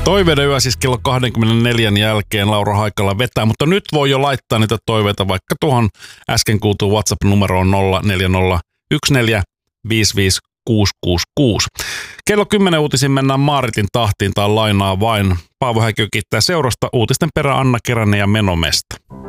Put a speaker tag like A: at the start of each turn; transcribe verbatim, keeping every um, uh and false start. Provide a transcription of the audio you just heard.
A: Toiveiden yö siis kello kaksikymmentäneljä jälkeen Laura Haikala vetää, mutta nyt voi jo laittaa niitä toiveita vaikka tuohon äsken kuultuun WhatsApp-numeroon nolla neljä nolla yksi neljä viisi viisi kuusi kuusi kuusi. Kello kymmenen uutisiin mennään Maaritin tahtiin tai lainaa vain. Paavo Häkö kiittää seurasta, uutisten perä Anna Keränen ja Menomesta.